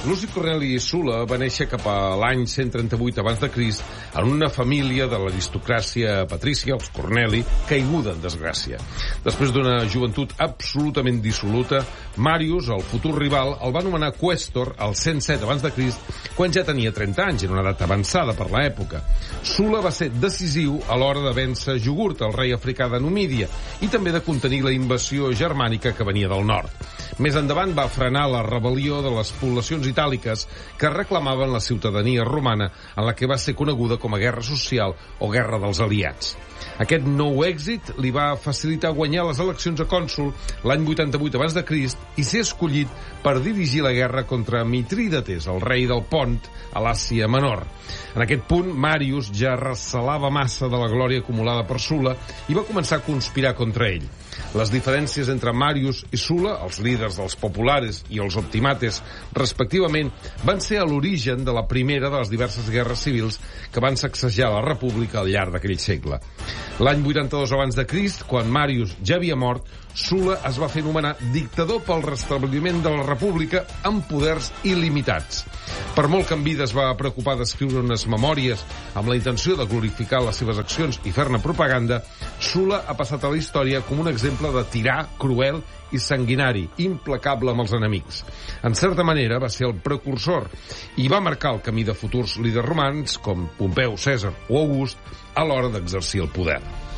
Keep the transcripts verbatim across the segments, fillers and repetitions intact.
Luci Corneli Sula va néixer cap a l'any cent trenta-vuit abans de Crist en una família de l'aristocràcia patrícia, els Corneli, caiguda en desgràcia. Després d'una joventut absolutament dissoluta, Màrius, el futur rival, el va anomenar Questor al cent set abans de Crist, quan ja tenia trenta anys, en una edat avançada per l'època. Sula va ser decisiu a l'hora de vèncer Jugurt, el rei africà de Numídia, i també de contenir la invasió germànica que venia del nord. Més endavant va frenar la rebel·lió de les poblacions itàliques que reclamaven la ciutadania romana, en la que va ser coneguda com a Guerra Social o Guerra dels Aliats. Aquest nou èxit li va facilitar guanyar les eleccions a cònsol l'any vuitanta-vuit abans de Crist i ser escollit per dirigir la guerra contra Mitrídates, el rei del Pont, a l'Àsia Menor. En aquest punt, Màrius ja recelava massa de la glòria acumulada per Sula i va començar a conspirar contra ell. Les diferències entre Màrius i Sula, els líders dels populares i els optimates, respectivament, van ser a l'origen de la primera de les diverses guerres civils que van sacsejar la República al llarg d'aquell segle. L'any vuitanta-dos abans de Crist, quan Màrius ja havia mort, Sula es va fer nomenar dictador pel restabliment de la República amb poders il·limitats. Per molt que en vida es va preocupar d'escriure unes memòries amb la intenció de glorificar les seves accions i fer-ne propaganda, Sula ha passat a la història com un exemple de tirà, cruel i sanguinari, implacable amb els enemics. En certa manera va ser el precursor i va marcar el camí de futurs líders romans com Pompeu, Cèsar o August a l'hora d'exercir el poder.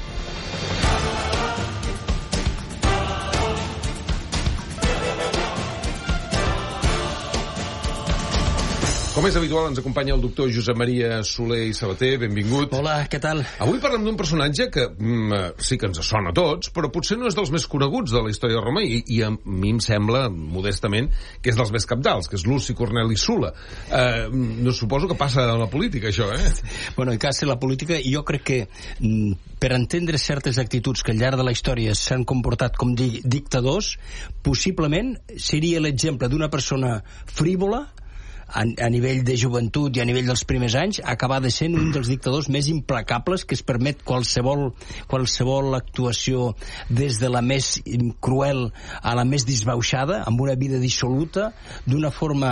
Com és habitual, ens acompanya el doctor Josep Maria Soler i Sabater. Benvingut. Hola, què tal? Avui parlem d'un personatge que mm, sí que ens sona a tots, però potser no és dels més coneguts de la història de Roma i, i a mi em sembla, modestament, que és dels més cabdals, que és Luci Corneli Sula. Eh, no suposo que passa a la política, això, eh? Bueno, en cas de la política, jo crec que per entendre certes actituds que al llarg de la història s'han comportat com di dictadors, possiblement seria l'exemple d'una persona frívola, A, a nivell de joventut i a nivell dels primers anys, acabar de ser un dels dictadors més implacables que es permet qualsevol, qualsevol actuació des de la més cruel a la més disbauxada, amb una vida dissoluta, d'una forma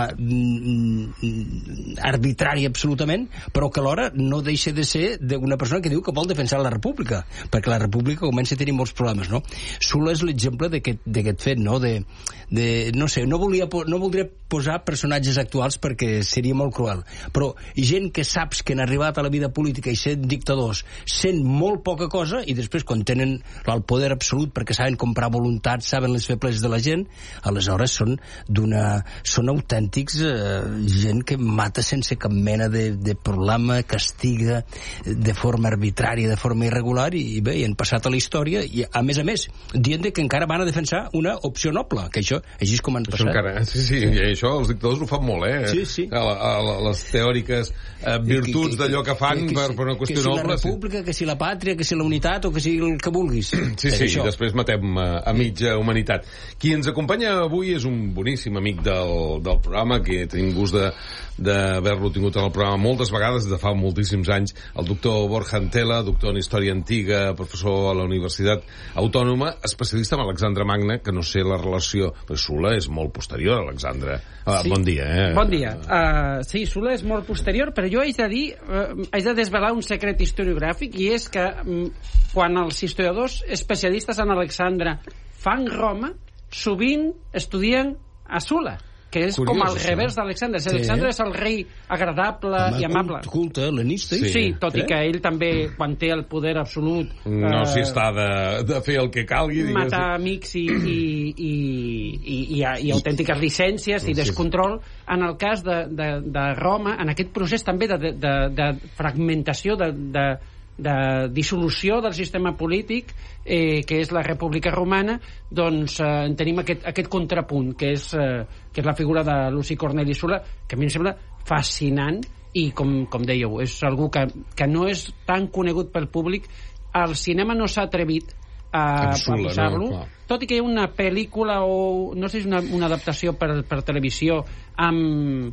mm, arbitrària absolutament, però que alhora no deixa de ser d'una persona que diu que vol defensar la República, perquè la República comença a tenir molts problemes, no? Sula és l'exemple d'aquest fet, no? De, de, no sé, no, volia, no voldria posar personatges actuals perquè seria molt cruel, però gent que saps que han arribat a la vida política i sent dictadors, sent molt poca cosa i després quan tenen el poder absolut perquè saben comprar voluntats, saben les febleses de la gent, aleshores són d'una són autèntics eh, gent que mata sense cap mena de, de problema, castiga de forma arbitrària, de forma irregular i, i bé, i han passat a la història i a més a més, dient que encara van a defensar una opció noble, que això, així és com han passat. Encara, sí, sí, i això els dictadors ho fan molt, eh? Sí, sí. A, la, a la, les teòriques eh, virtuts d'allò que fan que, que, per, per una qüestió noble. Que si la república, sí. Que si la pàtria, que si la unitat o que si el que vulguis. Sí, sí, i després matem a, a mitja humanitat. Qui ens acompanya avui és un boníssim amic del, del programa, que tenim gust de d'haver-lo tingut en el programa moltes vegades, de fa moltíssims anys, el doctor Borja Antela, doctor en Història Antiga, professor a la Universitat Autònoma, especialista en Alexandre Magne, que no sé la relació, però Sula és molt posterior a Alexandre. Ah, sí. Bon dia, eh? Bon dia. Uh, sí, Sula és molt posterior, però jo haig de dir, uh, haig de desvelar un secret historiogràfic, i és que um, quan els historiadors especialistes en Alexandre fan Roma, sovint estudien a Sula, que és curiós, com el revers d'Alexandre. Sí. Alexandre és el rei agradable Home, i amable. Culte, helenista. Sí, sí, tot eh? i que ell també, quan té el poder absolut... No eh, s'hi està de, de fer el que calgui. Matar amics i, i, i, i, i, i autèntiques llicències i descontrol. En el cas de, de, de Roma, en aquest procés també de, de, de fragmentació, de, de, de dissolució del sistema polític, eh, que és la República Romana, doncs eh, tenim aquest, aquest contrapunt, que és, eh, que és la figura de Luci Corneli Sula, que a mi em sembla fascinant i, com, com dèieu, és algú que, que no és tan conegut pel públic. El cinema no s'ha atrevit a, a posar-lo, no? Tot i que hi ha una pel·lícula o no sé si és una, una adaptació per, per televisió amb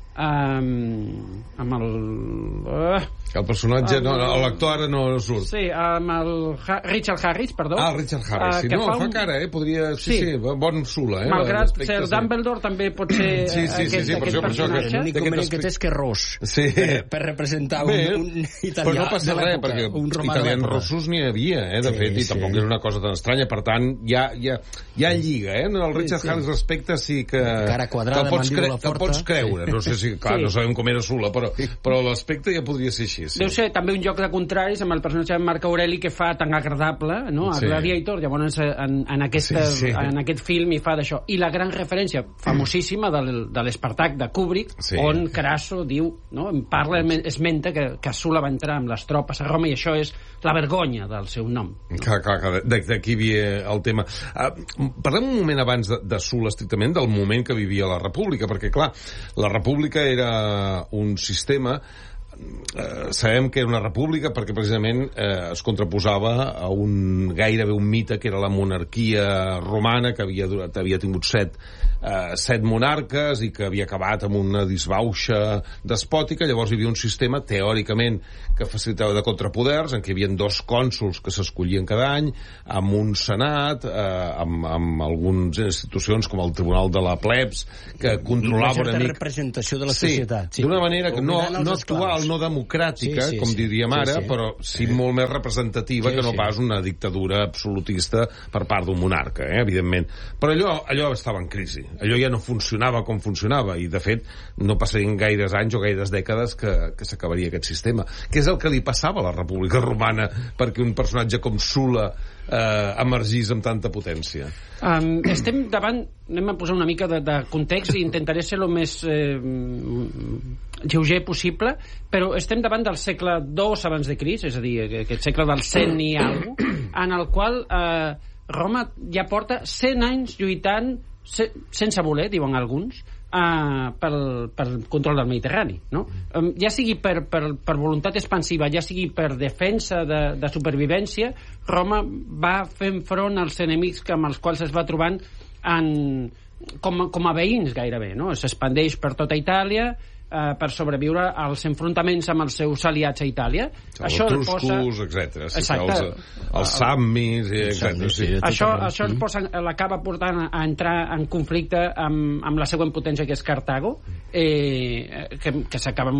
Um, amb el... Uh, el personatge, no, l'actor ara no surt. Sí, amb el ha Richard Harris, perdó. Ah, Richard Harris, uh, sí. No, fa, un... fa cara, eh? Podria... Sí, sí, sí bon Sula, eh? Malgrat ser el Dumbledore, sí. També pot ser sí, sí, aquest, sí, sí, aquest això, personatge. L'únic convenient que té és que és ros. Sí. Per, per representar Bé, un, un italià però no passa res, perquè italians rossos n'hi havia, eh? De sí, fet, i sí. Tampoc és una cosa tan estranya. Per tant, ja, ja, ja lliga, eh? El Richard sí, sí. Harris respecte sí que... Cara quadrada, mandíbula forta. Te'l pots creure. No sé si, clar, sí. No sabem com era Sula, però, però l'aspecte ja podria ser així. Sí. Deu ser també un joc de contraris amb el personatge de Marc Aureli que fa tan agradable, no? A sí. Gladiator, llavors en, en, aquesta, sí, sí. en aquest film hi fa d'això. I la gran referència famosíssima de, de l'Espartac de Kubrick, sí. On Crasso diu, no? Parla, esmenta que, que Sula va entrar amb les tropes a Roma i això és la vergonya del seu nom. Clar, clar, clar. D'aquí havia el tema. Uh, parlem un moment abans de, de Sula, estrictament, del moment que vivia la República, perquè, clar, la República era un sistema eh, sabem que era una república perquè precisament eh, es contraposava a un gairebé un mite que era la monarquia romana, que havia, durat, havia tingut set, eh, set monarques i que havia acabat amb una disbauxa despòtica. Llavors hi havia un sistema teòricament que facilitava de contrapoders, en què hi havia dos cònsols que s'escollien cada any, amb un senat, eh, amb, amb algunes institucions com el Tribunal de la Plebs, que controlava una mica... representació de la societat. Sí, d'una manera que no, no actual, no democràtica, sí, sí, com diríem ara, sí, sí. però sí molt més representativa sí, que no pas una dictadura absolutista per part d'un monarca, eh, evidentment. Però allò, allò estava en crisi. Allò ja no funcionava com funcionava, i de fet no passarien gaires anys o gaires dècades que, que s'acabaria aquest sistema. Què és el que li passava a la República Romana perquè un personatge com Sula eh, emergís amb tanta potència? Um, estem davant, anem a posar una mica de, de context i intentaré ser el més eh, lleuger possible, però estem davant del segle dos abans de Crist, és a dir, aquest segle del cent i alguna cosa, en el qual eh, Roma ja porta cent anys lluitant se, sense voler, diuen alguns, Uh, pel, pel control del Mediterrani, no? Um, ja sigui per, per, per voluntat expansiva, ja sigui per defensa de, de supervivència, Roma va fent front als enemics que, amb els quals es va trobant en, com, com a veïns gairebé, no? S'expandeix per tota Itàlia uh, per sobreviure als enfrontaments amb els seus aliats a Itàlia. El això el posa... etcètera. Sí, els, els Sammis, etcètera. Sí. Això, això el posa, l'acaba portant a entrar en conflicte amb, amb la següent potència, que és Cartago, eh, que, que s'acaben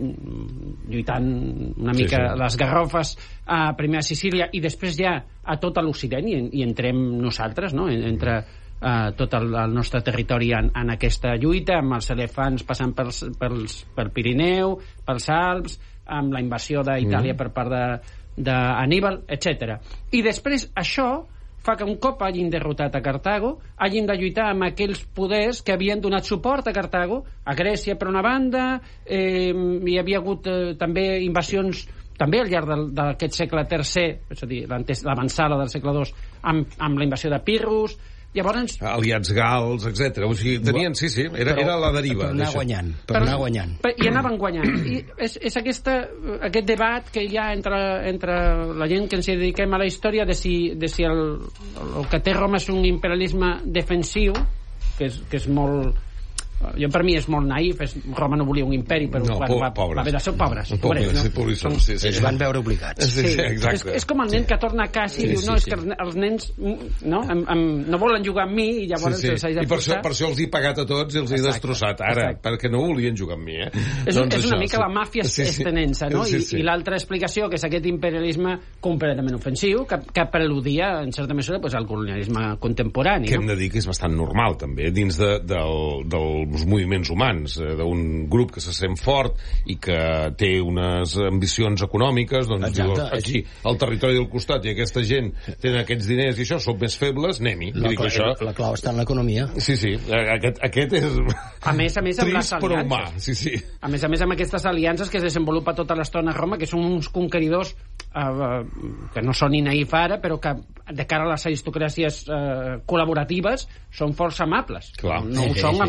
lluitant una mica sí, sí. les garrofes a, primer a Sicília i després ja a tot l'Occident, i, i entrem nosaltres, no? Entre Uh, tot el, el nostre territori en, en aquesta lluita, amb els elefants passant pels, pels, pel Pirineu, pels Alps, amb la invasió d'Itàlia mm. per part d'Aníbal, etcètera. I després això fa que un cop hagin derrotat a Cartago hagin de lluitar amb aquells poders que havien donat suport a Cartago, a Grècia per una banda, eh, hi havia hagut eh, també invasions també al llarg d'aquest segle tercer, és a dir, l'avançada del segle dos, amb, amb la invasió de Pirros. Llavors... aliats gals, etcètera. O sigui, tenien, sí, sí, era, però, era la deriva. Per anar guanyant. Per però, anar guanyant. Per, I anaven guanyant. I és, és aquesta, aquest debat que hi ha entre, entre la gent que ens dediquem a la història de si, de si el, el que té Roma és un imperialisme defensiu, que és, que és molt... Jo, per mi és molt naïf, és, Roma no volia un imperi, però no, bueno, va, va haver de ser pobres. Pobres, no? Sí, pobres, no? Sí, sí, es van veure obligats. Sí, sí, és, és com el nen sí. que torna a casa i sí, diu, no, sí, és que els, els nens no, em, em, no volen jugar amb mi i llavors sí, sí. els haig de I per això, per això els he pagat a tots i els he exacte, destrossat ara, exacte. Perquè no volien jugar amb mi, eh? És, doncs és una això, mica sí. la màfia sí, sí. estenença, no? Sí, sí. I, i l'altra explicació, que és aquest imperialisme completament ofensiu, que, que preludia, en certa mesura, pues, el colonialisme contemporani. Que no? hem de dir que és bastant normal, també, dins de, del, dels moviments humans, d'un grup que se sent fort i que té unes ambicions econòmiques, doncs diu, aquí, al territori del costat, i aquesta gent tenen aquests diners i això, són més febles, anem-hi. La, clau, això... la clau està en l'economia. Sí, sí, aquest, aquest és a més a més amb les aliances. Humà. Sí, sí. A més a més amb aquestes aliances que es desenvolupa tota l'estona a Roma, que són uns conqueridors eh, que no són ni naïf ara, però que de cara a les aristocràcies eh, col·laboratives són força amables. Clar. No ho sí, són sí, amb sí. la població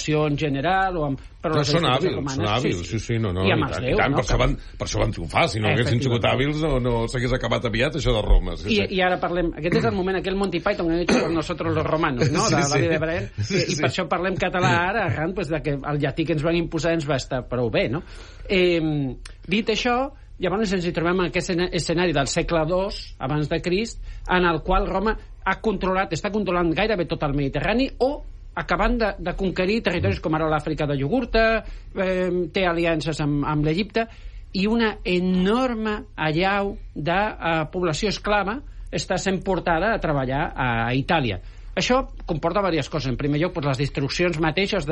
població en general, o amb, però, però són hàbils, són hàbils, sí, sí, no, no, i amb els déus, tant, no? Per això van, per això van triomfar, si no haguessin sigut hàbils no, no s'hagués acabat aviat això de Roma. Sí, I, sí. I ara parlem, aquest és el moment, aquell Monty Python que hem hecho por nosotros los romanos, no? De sí, la vida sí. de Brian, Sí, i, sí. i per això parlem català ara, arran pues, de que el llatí que ens van imposar ens va estar prou bé, no? Eh, dit això, llavors ens hi trobem en aquest escenari del segle dos abans de Crist, en el qual Roma ha controlat, està controlant gairebé tot el Mediterrani, o acabant de, de conquerir territoris com ara l'Àfrica de Iogurta, eh, té aliances amb, amb l'Egipte, i una enorme allau de eh, població esclava està sent portada a treballar a, a Itàlia. Això comporta diverses coses. En primer lloc, pues, les destruccions mateixes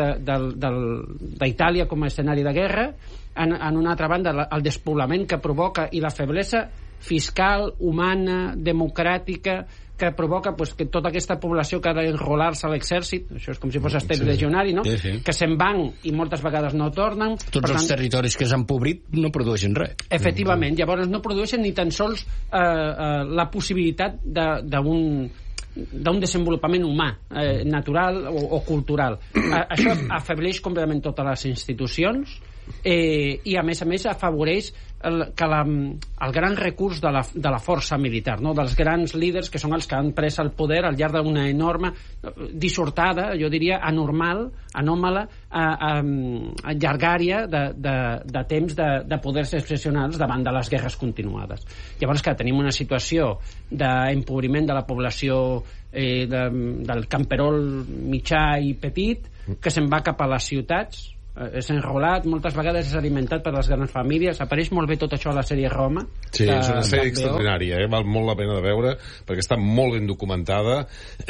d'Itàlia com a escenari de guerra, en, en una altra banda, el despoblament que provoca i la feblesa fiscal, humana, democràtica, que provoca pues, que tota aquesta població que ha d'enrolar-se a l'exèrcit, això és com si fos estat sí. legionari, no? Sí, sí. Que se'n van i moltes vegades no tornen. Tots per els tant, territoris que s'han empobrit no produeixen res. Efectivament, mm. llavors no produeixen ni tan sols eh, eh, la possibilitat d'un d'un desenvolupament humà, eh, natural o, o cultural. A, això afebleix completament totes les institucions eh, i a més a més afavoreix el, que la, el gran recurs de la, de la força militar, no? Dels grans líders que són els que han pres el poder al llarg d'una enorme dissortada, jo diria anormal, anòmala a, a, a llargària de, de, de temps de, de poders excepcionals davant de les guerres continuades. Llavors que tenim una situació d'empobriment de la població eh, de, del camperol mitjà i petit que se'n va cap a les ciutats, és enrolat, moltes vegades és alimentat per les grans famílies. Apareix molt bé tot això a la sèrie Roma. Sí, de, és una sèrie extraordinària, eh? Val molt la pena de veure perquè està molt ben documentada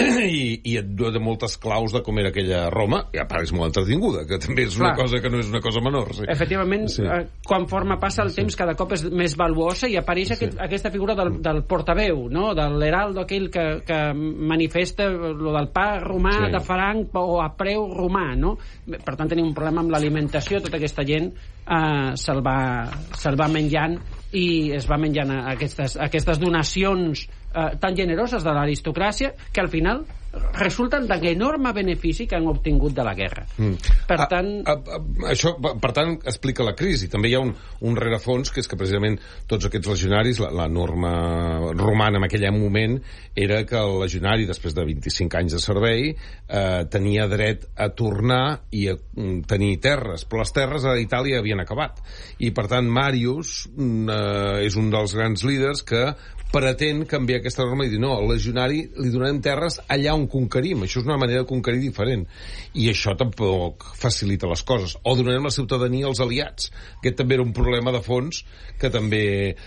i, i et dona de moltes claus de com era aquella Roma, i a part és molt entretinguda, que també és una Clar. cosa que no és una cosa menor. Sí. Efectivament, sí. eh, quan forma passa el sí. temps cada cop és més valuosa i apareix sí. aquest, aquesta figura del, del portaveu, no? De l'heraldo aquell que, que manifesta lo del pa romà sí. de franc o a preu romà, no? Per tant tenim un problema amb l'alimentació, tota aquesta gent eh, se'l va, se va menjant i es va menjant aquestes, aquestes donacions eh, tan generoses de l'aristocràcia que al final resulten de l'enorme benefici que han obtingut de la guerra. Mm. Per tant... A, a, a, això, per tant, explica la crisi. També hi ha un, un rerefons, que és que precisament tots aquests legionaris, la, la norma romana en aquell moment era que el legionari, després de vint-i-cinc anys de servei, eh, tenia dret a tornar i a mm, tenir terres, però les terres a Itàlia havien acabat. I, per tant, Màrius eh, és un dels grans líders que pretén canviar aquesta norma i dir no, al legionari li donem terres allà on conquerim. Això és una manera de conquerir diferent. I això tampoc facilita les coses. O donem la ciutadania als aliats. Aquest també era un problema de fons que també...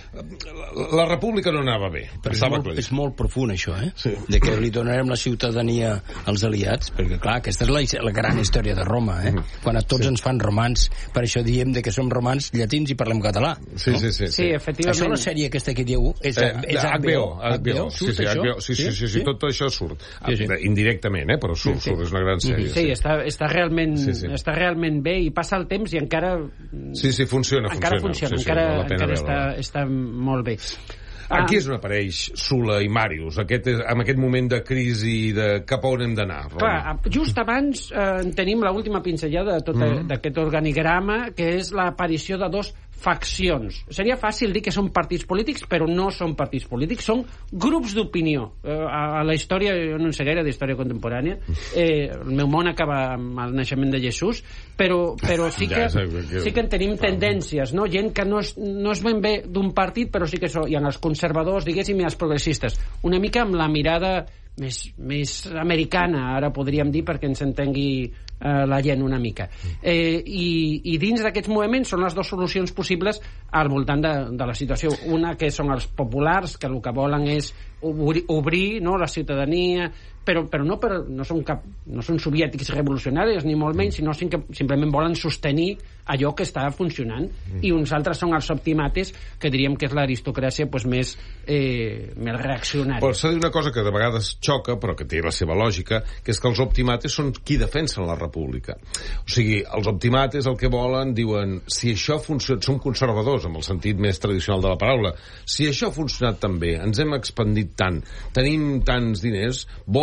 La república no anava bé. Però és molt, és molt profund, això, eh? Sí. De que li donarem la ciutadania als aliats, perquè, clar, aquesta és la, la gran història de Roma, eh? Quan a tots sí. ens fan romans, per això diem de que som romans llatins i parlem català. Sí, no? sí, sí, sí. sí, efectivament. Això la sèrie aquesta que diu és... Eh, és H B O, H B O, sí, sí, H B O, sí, sí, sí, sí, tot això surt. Sí, sí. Indirectament, eh, però surt, surt, és una gran sèrie. Sí, està, està, realment, sí, sí. està realment bé i passa el temps i encara... Sí, sí, funciona, encara funciona. funciona, sí, sí, encara, encara està, està molt bé. Aquí és on apareix Sula i Màrius, aquest, en aquest moment de crisi de cap a on hem d'anar. Clar, just abans eh, tenim l'última pinzellada de tot mm-hmm. d'aquest organigrama, que és l'aparició de dos faccions. Seria fàcil dir que són partits polítics, però no són partits polítics, són grups d'opinió. Eh, a, a la història, jo no en sé gaire d'història contemporània, eh, el meu món acaba amb el naixement de Jesús, però, però sí, que, sí que en tenim tendències, no? Gent que no és, no és ben bé d'un partit, però sí que són, hi ha els conservadors, diguéssim, i els progressistes. Una mica amb la mirada més, més americana, ara podríem dir, perquè ens entengui eh, la gent una mica. Eh, i, I dins d'aquests moviments són les dues solucions possibles al voltant de, de la situació. Una que són els populars, que el que volen és obrir, obrir no, la ciutadania, però, però no, per, no, són cap, no són soviètics revolucionaris, ni molt menys, sinó que simplement volen sostenir allò que està funcionant. Mm. I uns altres són els optimates, que diríem que és l'aristocràcia pues, més, eh, més reaccionària. Però s'ha de dir una cosa que de vegades xoca, però que té la seva lògica, que és que els optimates són qui defensen la república. O sigui, els optimates el que volen, diuen, si això funciona, són conservadors, en el sentit més tradicional de la paraula, si això ha funcionat tan bé, ens hem expandit tant, tenim tants diners, vol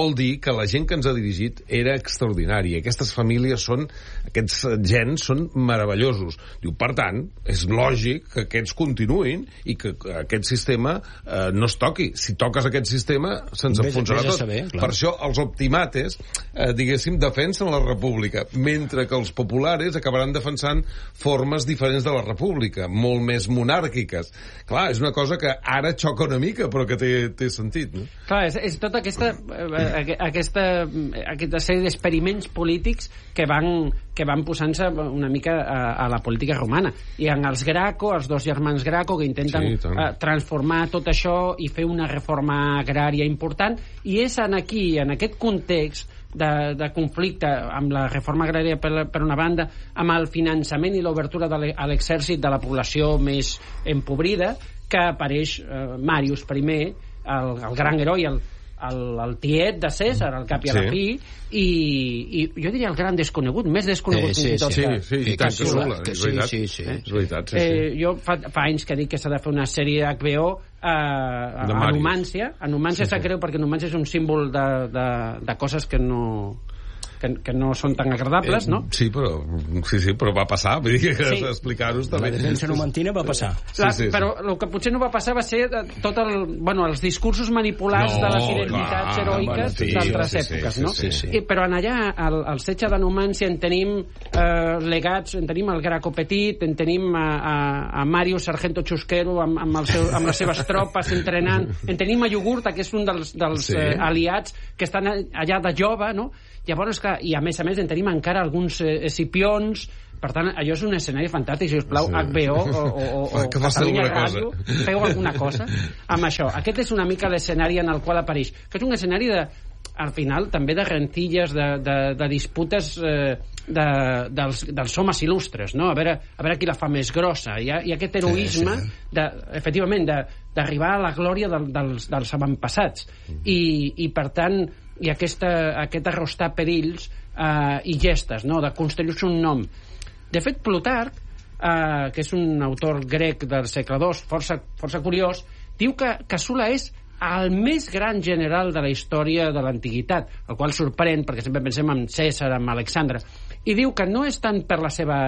vol dir que la gent que ens ha dirigit era extraordinària. Aquestes famílies són, aquests gens són meravellosos. Diu, per tant, és lògic que aquests continuïn i que aquest sistema eh, no es toqui. Si toques aquest sistema, se'ns enfonsarà tot. Saber, per això els optimates, eh, diguéssim, defensen la república, mentre que els populares acabaran defensant formes diferents de la república, molt més monàrquiques. Clar, és una cosa que ara xoca una mica, però que té, té sentit, no? Clar, és, és tota aquesta, eh, aquesta, aquesta sèrie d'experiments polítics que van, que van posant-se una mica a, a la política romana. I en els Graco, els dos germans Graco, que intenten sí, eh, transformar tot això i fer una reforma agrària important, i és en aquí, en aquest context de, de conflicte amb la reforma agrària per, per una banda, amb el finançament i l'obertura a l'exèrcit de la població més empobrida, que apareix eh, Màrius primer, el, el gran heroi, el, el, el tiet de Cèsar, al cap i a la fi, i, i jo diria el gran desconegut, més desconegut sí, fins i tot sí, que, sí, sí, que, que Sula, que és veritat. Sí, sí, sí. Eh? És veritat, sí, sí. Eh, jo fa, fa anys que dic que s'ha de fer una sèrie d'H B O a, a, a Numància. A Numància sí, sap sí. greu perquè Numància és un símbol de, de, de coses que no... Que, que no són tan agradables, eh, no? Sí, però, sí, sí, però va passar. Vull dir que sí. explicar-ho està bé. La defensa numantina va passar. Sí, sí, sí. Però el que potser no va passar va ser tot el, bueno, els discursos manipulats no, de les identitats clar, heroiques sí, d'altres sí, èpoques, sí, no? Sí, sí, sí. I, però en allà, al, al setge de Numància, en tenim eh, legats, en tenim el Graco Petit, en tenim a, a, a Mario Sargento Chusquero amb, amb, el seu, amb les seves tropes entrenant, en tenim a Iogurta, que és un dels, dels sí. eh, aliats que estan allà de jove, no? Llavors, clar, i a més a més en tenim encara alguns eh, escipions, per tant, allò és un escenari fantàstic. Si us plau, sí. H B O o, o, o Catalunya Ràdio, feu alguna cosa amb això. Aquest és una mica l'escenari en el qual apareix, que és un escenari de, al final, també de rentilles, de, de, de disputes eh, de, dels, dels homes il·lustres, no? A veure, a veure qui la fa més grossa. Hi ha, hi ha aquest heroisme, sí, sí. De, efectivament, d'arribar a la glòria de, dels, dels avantpassats. I, i, per tant, i aquesta, aquest arrostar perills eh, i gestes, no? De construir-se un nom. De fet, Plutarc, eh, que és un autor grec del segle dos, força, força curiós, diu que, que Sula és el més gran general de la història de l'antiguitat, el qual sorprèn, perquè sempre pensem en Cèsar, en Alexandre, i diu que no és tant per la seva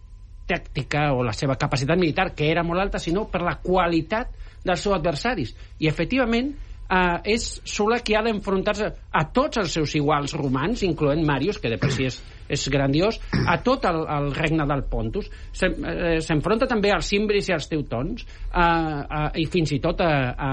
tàctica o la seva capacitat militar, que era molt alta, sinó per la qualitat dels seus adversaris. I, efectivament, Uh, és Sula qui ha d'enfrontar-se a tots els seus iguals romans, incloent Màrius, que de per si és, és grandiós, a tot el, el regne del Pontus. S'enfronta també als cimbris i als teutons, uh, uh, i fins i tot a, a,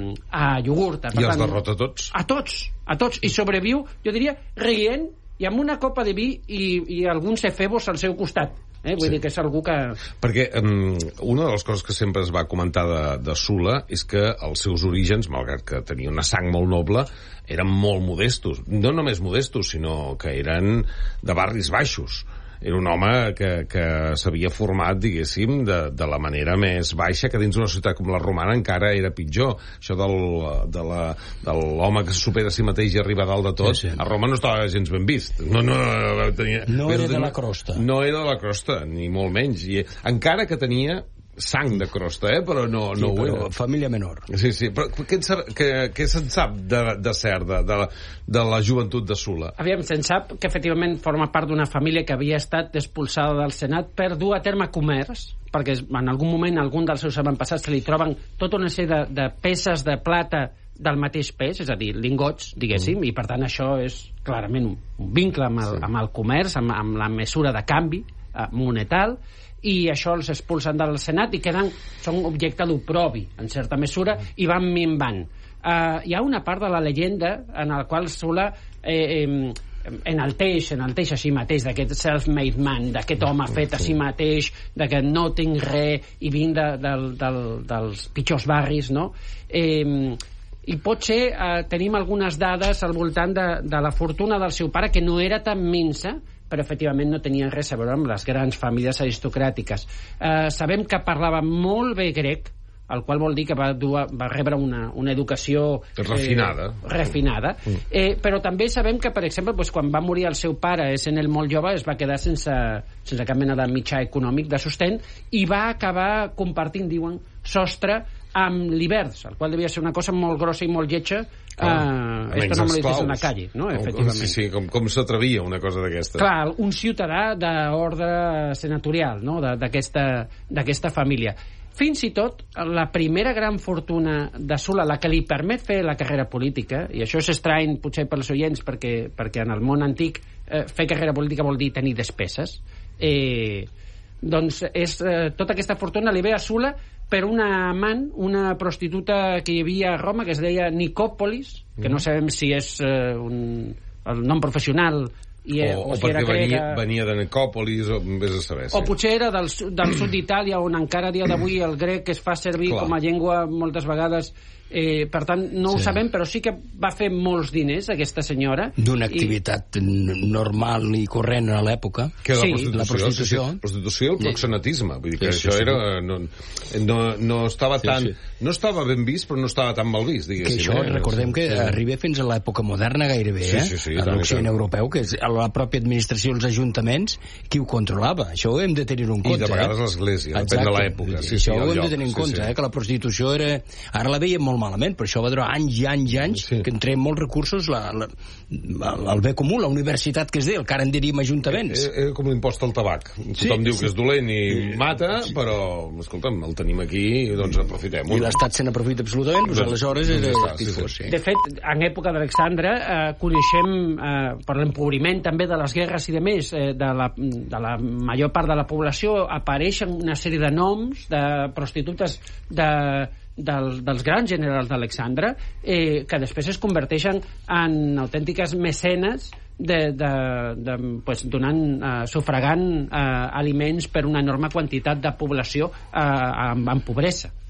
a Iogurta. I els derrota tots. A tots, a tots. I sobreviu, jo diria, rient i amb una copa de vi i, i alguns efebos al seu costat. Eh? Vull sí. dir que és algú que... Perquè um, una de les coses que sempre es va comentar de, de Sula és que els seus orígens, malgrat que tenia una sang molt noble, eren molt modestos. No només modestos, sinó que eren de barris baixos. Era un home que, que s'havia format, diguéssim, de, de la manera més baixa, que dins d'una societat com la romana encara era pitjor. Això del, de la, de l'home que se supera a si mateix i arriba a dalt de tot, sí, sí. A Roma no estava gens ben vist. No, no, tenia, no era de la crosta. No era de la crosta, ni molt menys. I encara que tenia sang de crosta, eh? Però no, sí, no ho però era. Família menor. Sí, sí, però què, què, què se'n sap de, de cert, de, de, la, de la joventut de Sula? Aviam, se'n sap que efectivament forma part d'una família que havia estat expulsada del Senat per dur a terme comerç, perquè en algun moment algun dels seus avantpassats se li troben tota una sèrie de, de peces de plata del mateix pes, és a dir, lingots, diguéssim, mm. i per tant això és clarament un, un vincle amb el, sí. amb el comerç, amb, amb la mesura de canvi eh, monetal, i això els expulsen del Senat i queden, són objecte d'oprobi, en certa mesura, i van minvant. Uh, hi ha una part de la llegenda en la qual Sula eh, eh, enalteix, enalteix a si mateix d'aquest self-made man, d'aquest home fet a si mateix, de que no tinc res i vinc de, de, de, dels pitjors barris, no? Eh, i potser eh, tenim algunes dades al voltant de, de la fortuna del seu pare, que no era tan minsa, però efectivament no tenien res a veure amb les grans famílies aristocràtiques. Eh, sabem que parlava molt bé grec, el qual vol dir que va, dur, va rebre una, una educació eh, refinada, refinada. Mm. Eh, però també sabem que, per exemple, doncs, quan va morir el seu pare, sent ell molt jove, es va quedar sense, sense cap mena de mitjà econòmic de sostén i va acabar compartint, diuen, sostre amb l'Ibers, el qual devia ser una cosa molt grossa i molt lletja. Uh, esto no me lo dices en la calle, no? Efectivament. Sí, sí, com, com s'atrevia una cosa d'aquesta. Clar, un ciutadà d'ordre senatorial, no? d'aquesta família. Fins i tot, la primera gran fortuna de Sula, la que li permet fer la carrera política, i això és estrany potser pels oients, perquè, perquè en el món antic eh, fer carrera política vol dir tenir despeses, eh, doncs és, eh, tota aquesta fortuna li ve a Sula per una amant, una prostituta que hi havia a Roma, que es deia Nicòpolis, que no sabem si és eh, un, el nom professional i, o, o, o si perquè venia, grega, venia de Nicòpolis, o vés a saber. Sí. O potser era del, del sud d'Itàlia, on encara a dia d'avui el grec es fa servir Clar. com a llengua moltes vegades. Eh, per tant, no sí. ho sabem, però sí que va fer molts diners, aquesta senyora. D'una activitat i... normal i corrent a l'època. Que sí, la prostitució. La prostitució. Sí, sí. prostitució i el proxenetisme. Vull dir que sí, sí, això sí. era... No, no, no estava sí, tan... Sí. No estava ben vist, però no estava tan mal vist, diguéssim. Que això, eh? recordem que sí. arriba fins a l'època moderna gairebé, sí, eh? Sí, sí, a l'Occident europeu, que és la pròpia administració, els ajuntaments, qui ho controlava. Això ho hem de tenir en compte. I de vegades eh? l'església, depèn de l'època. Sí, sí, això ho hem de tenir en compte, sí, sí. Eh? Que la prostitució era... Ara la veiem molt malament, però això va durar anys i anys i anys, sí. que entrem molts recursos la, la, el bé comú, la universitat que es diu, el que ara en diríem ajuntaments. Era, era com l'impost al tabac. Sí, Tothom diu sí. que és dolent i mata, sí. però, escolta'm, el tenim aquí i doncs aprofitem-ho. I l'Estat se n'aprofita absolutament, doncs, doncs aleshores és doncs sí, sí, sí. De fet, en època d'Alexandre eh, coneixem, eh, per l'empobriment també de les guerres i de més, eh, de, la, de la major part de la població, apareixen una sèrie de noms de prostitutes de Del, dels grans generals d'Alexandre, eh, que després es converteixen en autèntiques mecenes de, de, de, pues, donant, eh, sufragant eh, aliments per una enorme quantitat de població eh, en, en pobresa.